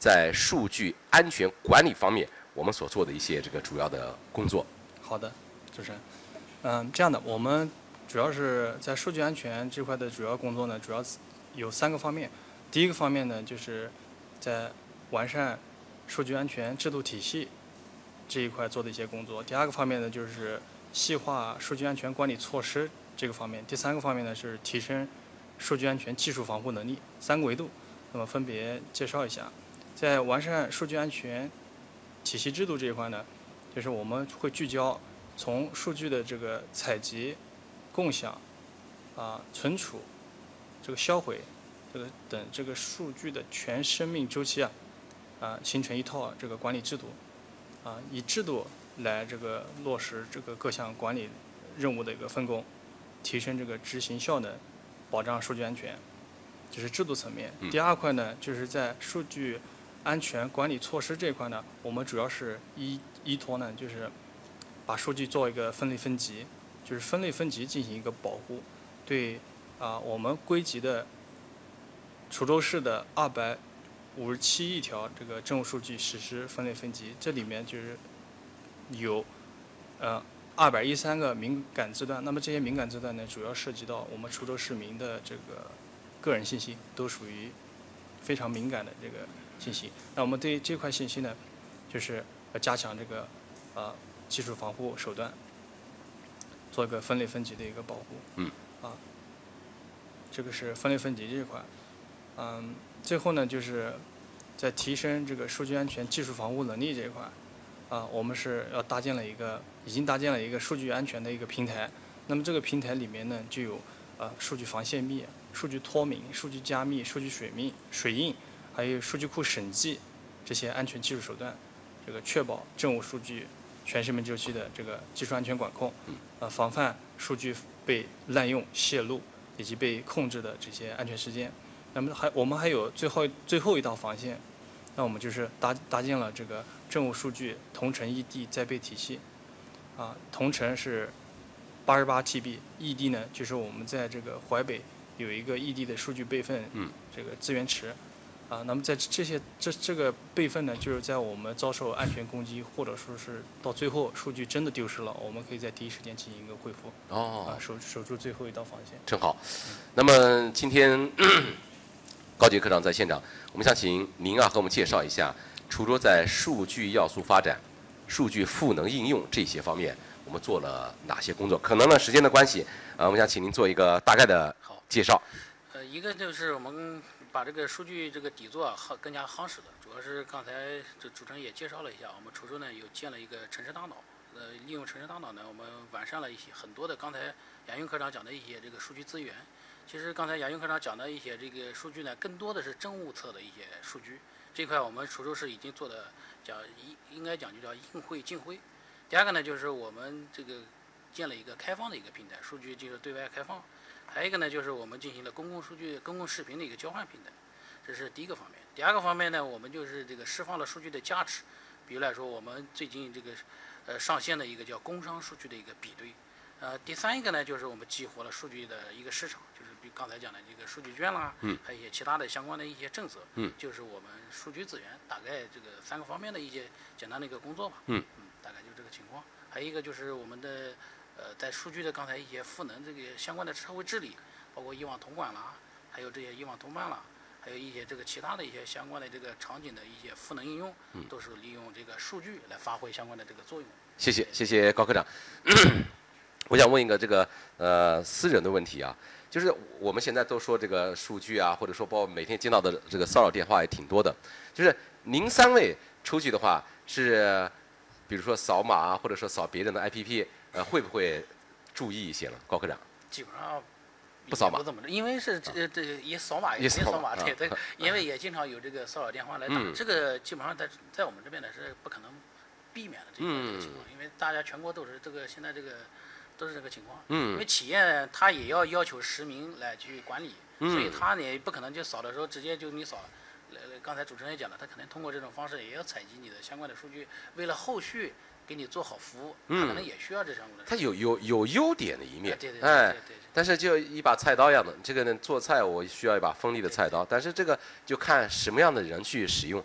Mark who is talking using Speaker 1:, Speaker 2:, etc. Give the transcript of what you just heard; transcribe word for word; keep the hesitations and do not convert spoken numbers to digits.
Speaker 1: 在数据安全管理方面我们所做的一些这个主要的工作。
Speaker 2: 好的，主持人。嗯，这样的，我们主要是在数据安全这块的主要工作呢，主要有三个方面。第一个方面呢，就是在完善数据安全制度体系这一块做的一些工作。第二个方面呢，就是细化数据安全管理措施这个方面。第三个方面呢，是提升数据安全技术防护能力。三个维度，那么分别介绍一下。在完善数据安全体系制度这一块呢，就是我们会聚焦从数据的这个采集、共享、啊存储、这个销毁、这个等这个数据的全生命周期啊，啊形成一套这个管理制度，啊以制度来这个落实这个各项管理任务的一个分工，提升这个执行效能，保障数据安全，这是制度层面。第二块呢，就是在数据安全管理措施这一块呢，我们主要是依依托呢，就是把数据做一个分类分级，就是分类分级进行一个保护，对啊我们归集的滁州市的二百五十七亿条这个政务数据实施分类分级，这里面就是有呃二百一十三个敏感字段，那么这些敏感字段呢，主要涉及到我们滁州市民的这个个人信息，都属于非常敏感的这个信息。那我们对这块信息呢，就是要加强这个呃技术防护手段，做一个分类分级的一个保护。
Speaker 1: 嗯。
Speaker 2: 啊，这个是分类分级这一块。嗯，最后呢，就是在提升这个数据安全技术防护能力这一块，啊，我们是要搭建了一个，已经搭建了一个数据安全的一个平台。那么这个平台里面呢，就有呃数据防泄密、数据脱敏、数据加密、数据水密、水印，还有数据库审计这些安全技术手段，这个确保政务数据全生命周期的这个技术安全管控，呃，防范数据被滥用、泄露以及被控制的这些安全事件。那么还我们还有最后最后一道防线，那我们就是搭搭建了这个政务数据同城异地再备体系，啊，同城是八十八 T B， 异地呢就是我们在这个淮北有一个异地的数据备份这个资源池，啊，那么在这些这这个备份呢，就是在我们遭受安全攻击或者说是到最后数据真的丢失了，我们可以在第一时间进行一个恢复，
Speaker 1: 哦，
Speaker 2: 啊，守守住最后一道防线。
Speaker 1: 真好。那么今天高级科长在现场，我们想请您啊和我们介绍一下滁州在数据要素发展、数据赋能应用这些方面，我们做了哪些工作？可能呢时间的关系，啊，我们想请您做一个大概的介绍。
Speaker 3: 呃，一个就是我们把这个数据这个底座啊更加夯实的，主要是刚才这主持人也介绍了一下，我们滁州呢有建了一个城市大脑，呃，利用城市大脑呢，我们完善了一些很多的刚才亚运科长讲的一些这个数据资源。其实刚才亚运科长讲的一些这个数据呢，更多的是政务侧的一些数据，这块我们滁州市已经做的叫应应该讲就叫应会尽会。第二个呢，就是我们这个建了一个开放的一个平台，数据就是对外开放。还有一个呢，就是我们进行了公共数据、公共视频的一个交换平台，这是第一个方面。第二个方面呢，我们就是这个释放了数据的价值，比如来说，我们最近这个呃上线的一个叫工商数据的一个比对。呃，第三一个呢，就是我们激活了数据的一个市场，就是比刚才讲的这个数据券啦，
Speaker 1: 嗯，
Speaker 3: 还有一些其他的相关的一些政策，
Speaker 1: 嗯，
Speaker 3: 就是我们数据资源大概这个三个方面的一些简单的一个工作吧，
Speaker 1: 嗯
Speaker 3: 嗯，大概就这个情况。还有一个就是我们的呃在数据的刚才一些赋能这个相关的社会治理，包括以往统管啦，还有这些以往通办啦，还有一些这个其他的一些相关的这个场景的一些赋能应用，
Speaker 1: 嗯，
Speaker 3: 都是利用这个数据来发挥相关的这个作用。
Speaker 1: 谢谢，谢谢高科长。我想问一个这个呃私人的问题啊，就是我们现在都说这个数据啊，或者说包括每天接到的这个骚扰电话也挺多的，就是您三位出去的话是，比如说扫码啊，或者说扫别人的 A P P， 呃，会不会注意一些了？高科长？
Speaker 3: 基本上
Speaker 1: 不扫码，
Speaker 3: 不怎么着，因为是这这也扫码也没扫码，对对，因为也经常有这个骚扰电话来打，
Speaker 1: 嗯，
Speaker 3: 这个基本上在在我们这边呢是不可能避免的这个这个情况，因为大家全国都是这个现在这个。都是这个情况，
Speaker 1: 嗯，
Speaker 3: 因为企业它也要要求实名来去管理，
Speaker 1: 嗯，
Speaker 3: 所以它呢不可能就扫的时候直接就你扫，呃，刚才主持人也讲了，他可能通过这种方式也要采集你的相关的数据，为了后续给你做好服务，
Speaker 1: 嗯，
Speaker 3: 他可能也需要这相关的。
Speaker 1: 它有有有优点的一面，
Speaker 3: 对对对
Speaker 1: 哎，
Speaker 3: 对对。
Speaker 1: 但是就一把菜刀一样的，这个呢做菜我需要一把锋利的菜刀，但是这个就看什么样的人去使用，